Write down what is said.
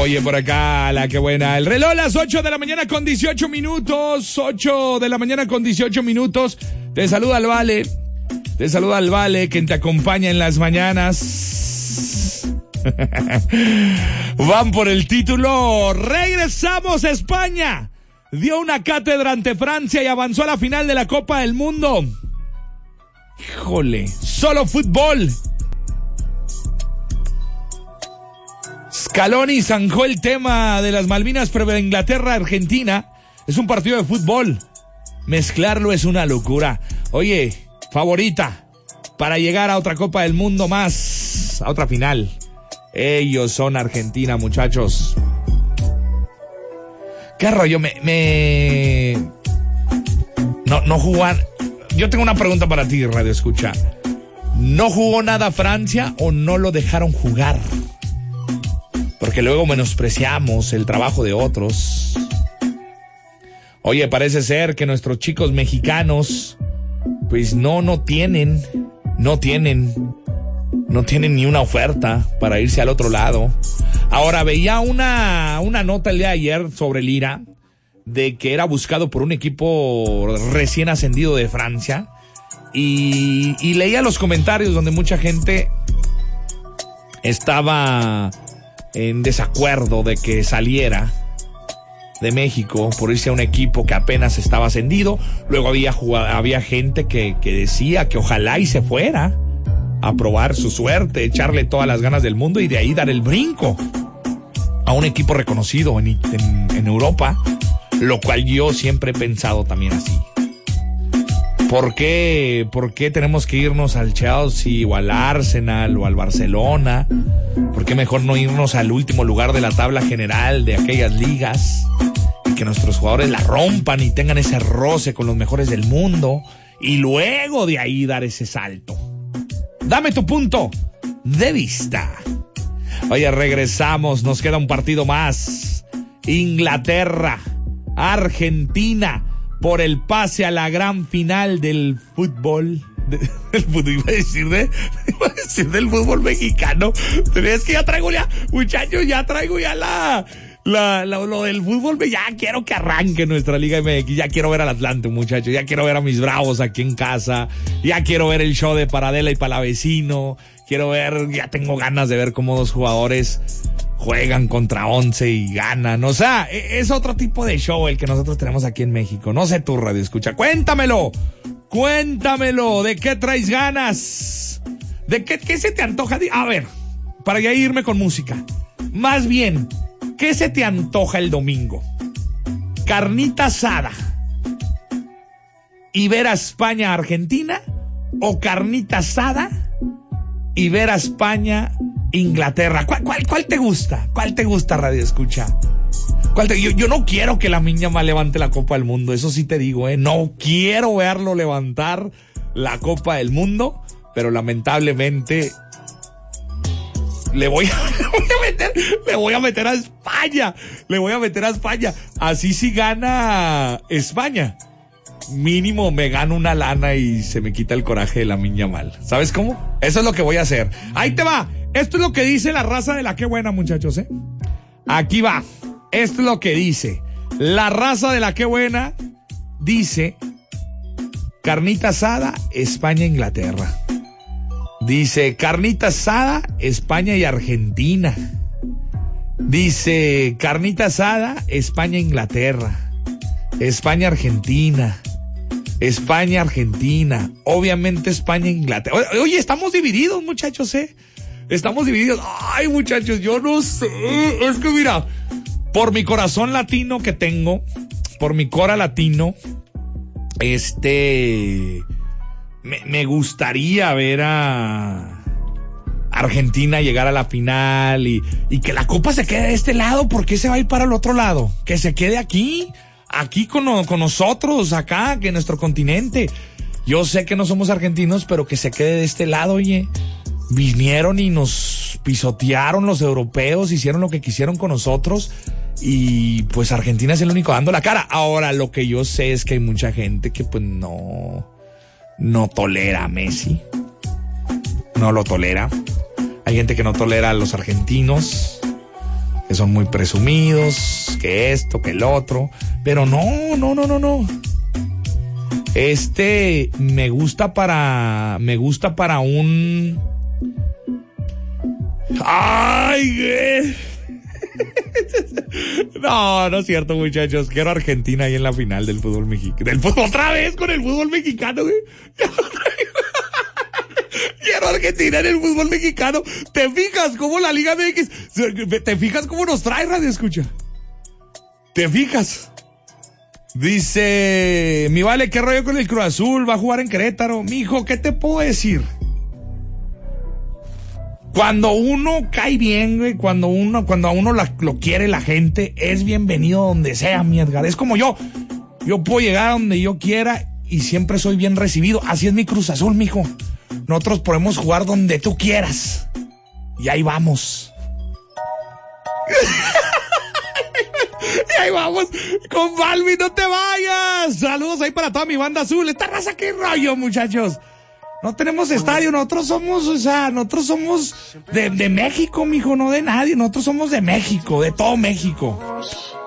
Oye, por acá, la que buena. El reloj a las 8 de la mañana con 18 minutos. 8 de la mañana con 18 minutos. Te saluda el Vale. Te saluda el Vale, quien te acompaña en las mañanas. Van por el título. Regresamos a España. Dio una cátedra ante Francia y avanzó a la final de la Copa del Mundo. Híjole, solo fútbol. Scaloni zanjó el tema de las Malvinas previo a Inglaterra-Argentina. Es un partido de fútbol. Mezclarlo es una locura. Oye, favorita para llegar a otra Copa del Mundo más, a otra final. Ellos son Argentina, muchachos. ¿Qué rollo? No jugar. Yo tengo una pregunta para ti, Radio Escucha. ¿No jugó nada Francia o no lo dejaron jugar? Porque luego menospreciamos el trabajo de otros. Oye, parece ser que nuestros chicos mexicanos, pues no tienen ni una oferta para irse al otro lado. Ahora, veía una nota el día de ayer sobre Lira, de que era buscado por un equipo recién ascendido de Francia, y leía los comentarios donde mucha gente estaba en desacuerdo de que saliera de México por irse a un equipo que apenas estaba ascendido. Luego había gente que decía que ojalá y se fuera a probar su suerte, echarle todas las ganas del mundo y de ahí dar el brinco a un equipo reconocido en Europa, lo cual yo siempre he pensado también así. ¿Por qué tenemos que irnos al Chelsea o al Arsenal o al Barcelona? ¿Por qué mejor no irnos al último lugar de la tabla general de aquellas ligas y que nuestros jugadores la rompan y tengan ese roce con los mejores del mundo y luego de ahí dar ese salto? Dame tu punto de vista. Oye, regresamos, nos queda un partido más. Inglaterra, Argentina, por el pase a la gran final del fútbol. Iba a decir del fútbol mexicano. Pero es que ya traigo muchachos, lo del fútbol. Ya quiero que arranque nuestra Liga MX. Ya quiero ver al Atlante, muchachos. Ya quiero ver a mis Bravos aquí en casa. Ya quiero ver el show de Paradela y Palavecino. Ya tengo ganas de ver cómo dos jugadores juegan contra 11 y ganan. O sea, es otro tipo de show el que nosotros tenemos aquí en México. No sé tú, Radio Escucha. Cuéntamelo. ¿De qué traes ganas? ¿De qué se te antoja? A ver, para ya irme con música. Más bien, ¿qué se te antoja el domingo? ¿Carnita asada y ver a España-Argentina? ¿O carnita asada y ver a España-Inglaterra? ¿Cuál te gusta? ¿Cuál te gusta, Radio Escucha? Yo no quiero que la Miña Mal levante la Copa del Mundo, eso sí te digo, no quiero verlo levantar la Copa del Mundo, pero lamentablemente le voy a meter a España. Así si gana España, mínimo me gano una lana y se me quita el coraje de la Miña Mal. ¿Sabes cómo? Eso es lo que voy a hacer. Ahí te va. Esto es lo que dice la raza de la Qué Buena, muchachos, Aquí va. Esto es lo que dice. La raza de la Qué Buena dice: carnita asada, España-Inglaterra. Dice: carnita asada, España y Argentina. Dice: carnita asada, España-Inglaterra. España-Argentina. España-Argentina. Obviamente España-Inglaterra. Oye, estamos divididos, muchachos, Estamos divididos. Ay, muchachos, yo no sé. Es que mira, por mi corazón latino que tengo, por mi cora latino, me gustaría ver a Argentina llegar a la final y que la copa se quede de este lado. ¿Por qué se va a ir para el otro lado? Que se quede aquí con nosotros, acá, que en nuestro continente. Yo sé que no somos argentinos, pero que se quede de este lado, oye. Vinieron y nos pisotearon los europeos, hicieron lo que quisieron con nosotros y pues Argentina es el único dando la cara. Ahora, lo que yo sé es que hay mucha gente que pues no tolera a Messi. No lo tolera. Hay gente que no tolera a los argentinos. que son muy presumidos, que esto, que el otro, pero no. Me gusta para un... ¡Ay! No es cierto, muchachos. Quiero a Argentina ahí en la final del fútbol mexicano. Otra vez con el fútbol mexicano, güey. Quiero a Argentina en el fútbol mexicano. ¿Te fijas cómo la Liga MX? ¿Te fijas cómo nos trae Radio Escucha? ¿Te fijas? Dice, mi vale, ¿qué rollo con el Cruz Azul? Va a jugar en Querétaro. Mijo, ¿qué te puedo decir? Cuando uno cae bien, güey, cuando a uno lo quiere la gente, es bienvenido donde sea, mi Edgar. Es como yo puedo llegar a donde yo quiera y siempre soy bien recibido. Así es mi Cruz Azul, mijo. Nosotros podemos jugar donde tú quieras. Y ahí vamos. Y ahí vamos. Con Balvin, no te vayas. Saludos ahí para toda mi banda azul. Esta raza, qué rollo, muchachos. No tenemos estadio, nosotros somos de México, mijo, no de nadie. Nosotros somos de México, de todo México.